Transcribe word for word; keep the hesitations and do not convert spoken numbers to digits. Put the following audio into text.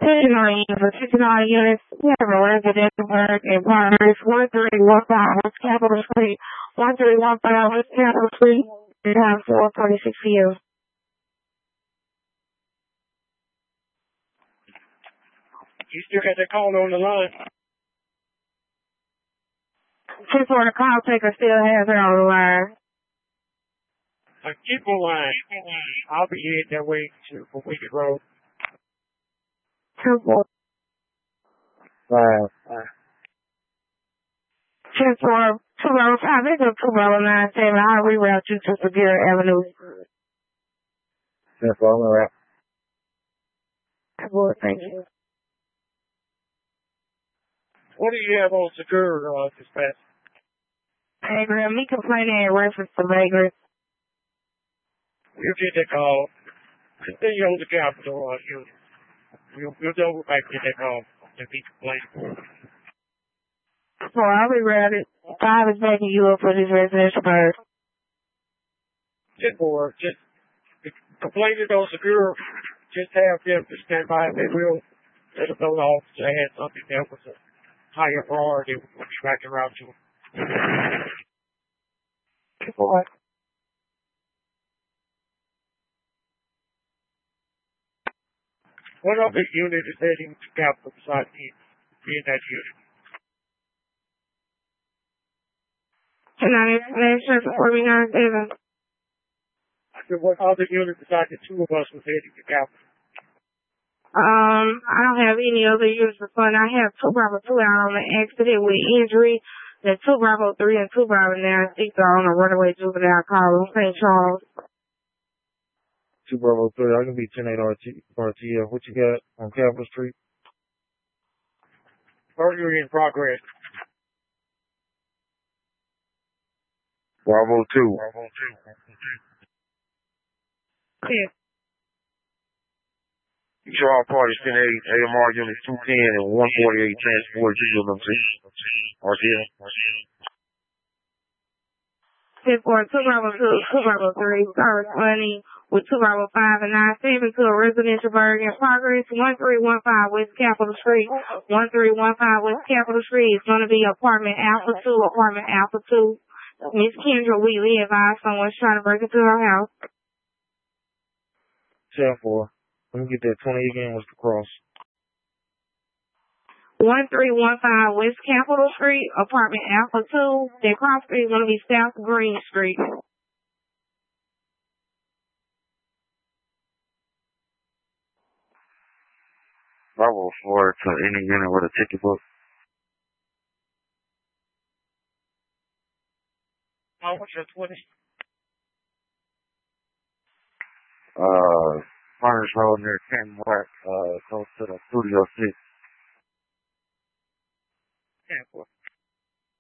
Attention all units, attention all units. We have a residential work in progress. one three one five West Capitol Street. one three one five West Capitol Street. Time four forty-six P M. You still got that call on the line? Since for the call taker still has her on the line. Uh, keep on line. I'll be heading that way to for Wicked Road. Two four. Five. Five. Ten four two level five. They go two level nine seven. I'll reroute you to Severe Avenue. Ten four. All right. Two four. Thank you. What do you have on secure uh, dispatch? Vagrant. Me complaining in reference to Vagrant. We'll get that call. Continue on the Capitol. Uh, you, we'll, we'll double back get that call. If he complains. So I'll reroute it. Five is backing you up for this residential bird. Just for just complaining on secure. Just have them to stand by. They will let them know the officer had something that was a higher priority. We'll be back around to them. What? What other unit is heading to Capitol besides me being that unit? Can I explanation for me nine seven? I said, what other unit besides the two of us was heading to Capitol? Um, I don't have any other units for fun. I have two Bravo two out on the accident with injury. The two Bravo three and two Bravo nine six are on a runaway juvenile call in Saint Charles. Two Bravo three, I can be ten eight R T F. What you got on Capitol Street? Burglary in progress. Bravo two. Bravo two. Yeah. Show all parties ten eight A M R units two ten and one forty-eight transport to them to R T F. ten four, two Bravo two, two Bravo three, corresponding with two Bravo five and nine seven to a residential burg in progress, one three one five West Capitol Street, one three one five West Capitol Street. It's going to be apartment Alpha two, apartment Alpha two. Miss Kendra Wheatley advised someone's trying to break into her house. ten four. Let me get that twenty again. What's the cross? one three one five West Capitol Street, apartment Alpha two. That cross street is going to be South Green Street. Bravo four to any unit with a ticket book. How much your twenty? Uh, Furnace Road near Canton Black, uh, close to the Studio six. ten four.